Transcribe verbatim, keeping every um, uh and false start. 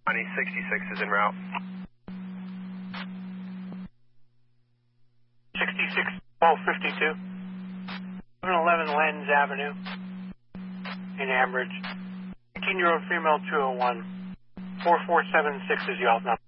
sixty-six is en route. sixty-six, twelve fifty-two. seven eleven Lens Avenue in Ambridge. eighteen-year-old female two oh one. four four seven six is the off number.